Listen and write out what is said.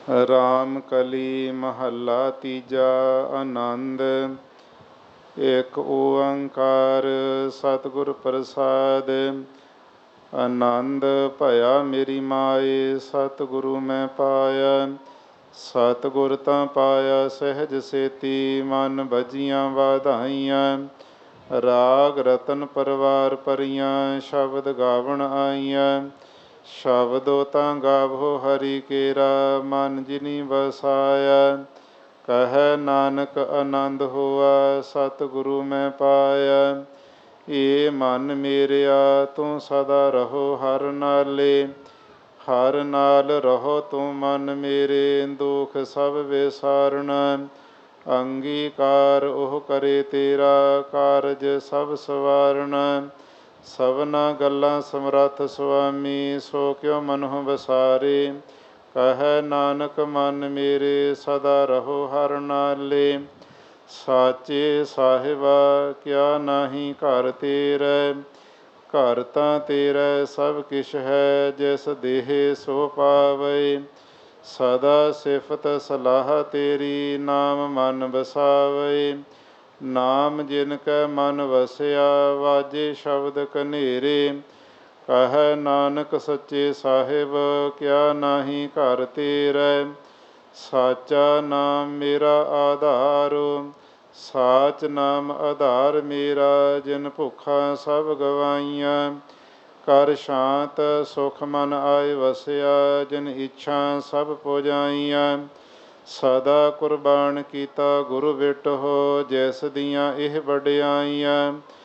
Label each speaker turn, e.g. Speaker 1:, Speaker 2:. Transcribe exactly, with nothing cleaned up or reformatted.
Speaker 1: ਰਾਮ ਕਲੀ ਮਹੱਲਾ ਤੀਜਾ। ਆਨੰਦ। ਇੱਕ ਓੰਕਾਰ ਸਤਿਗੁਰ ਪ੍ਰਸਾਦ। ਆਨੰਦ ਭਇਆ ਮੇਰੀ ਮਾਏ, ਸਤਿਗੁਰੂ ਮੈਂ ਪਾਇਆ। ਸਤਿਗੁਰ ਤਾਂ ਪਾਇਆ ਸਹਿਜ ਸੇਤੀ, ਮਨ ਭਜੀਆਂ ਵਾਧਾਈਆਂ। ਰਾਗ ਰਤਨ ਪਰਵਾਰ ਭਰੀਆਂ, ਸ਼ਬਦ ਗਾਵਣ ਆਈਆਂ। ਸ਼ਬਦੋ ਤਾਂ ਗਾਵੋ ਹਰੀ ਕੇਰਾ, ਮਨ ਜਿਨੀ ਵਸਾਇਆ। ਕਹੈ ਨਾਨਕ ਆਨੰਦ ਹੋਆ, ਸਤਿਗੁਰੂ ਮੈਂ ਪਾਇਆ। ਏ ਮਨ ਮੇਰਿਆ ਤੂੰ ਸਦਾ ਰਹੋ ਹਰ ਨਾਲੇ, ਹਰ ਨਾਲ ਰਹੋ ਤੂੰ ਮਨ ਮੇਰੇ, ਦੁਖ ਸਭ ਵਿਸਾਰਣਾ। ਅੰਗੀਕਾਰ ਉਹ ਕਰੇ ਤੇਰਾ, ਕਾਰਜ ਸਭ ਸਵਾਰਣਾ। ਸਭਨਾ ਗੱਲਾਂ ਸਮਰੱਥ ਸੁਆਮੀ, ਸੋ ਕਿਉ ਮਨਹੁ ਵਸਾਰੇ। ਕਹੈ ਨਾਨਕ ਮਨ ਮੇਰੇ ਸਦਾ ਰਹੋ ਹਰ ਨਾਲੇ। ਸਾਚੇ ਸਾਹਿਬਾ ਕਿਆ ਨਾਹੀ ਘਰ ਤੇਰੇ, ਘਰ ਤਾਂ ਤੇਰਾ ਸਭ ਕਿਛ ਹੈ, ਜਿਸ ਦੇਹ ਸੋ ਪਾਵੈ। ਸਦਾ ਸਿਫਤ ਸਲਾਹ ਤੇਰੀ, ਨਾਮ ਮਨ ਵਸਾਵੈ। ਨਾਮ ਜਿਨ ਕੈ ਮਨ ਵਸਿਆ, ਵਾਜੇ ਸ਼ਬਦ ਕਨੇਰੇ। ਕਹੈ ਨਾਨਕ ਸੱਚੇ ਸਾਹਿਬ ਕਿਆ ਨਾਹੀ ਘਰ ਤੇਰੇ। ਸਾਚਾ ਨਾਮ ਮੇਰਾ ਆਧਾਰ, ਸਾਚ ਨਾਮ ਆਧਾਰ ਮੇਰਾ। ਜਿਨ ਭੁੱਖਾਂ ਸਭ ਗਵਾਈਆਂ, ਕਰ ਸ਼ਾਂਤ ਸੁਖ ਮਨ ਆਏ ਵਸਿਆ। ਜਿਨ ਇੱਛਾ ਸਭ ਪੁਜਾਈਆਂ, ਸਦਾ ਕੁਰਬਾਨ ਕੀਤਾ ਗੁਰੂ ਬਿਟਹੁ। ਜਿਸ ਦੀਆਂ ਇਹ ਵਡਿਆਈਆਂ,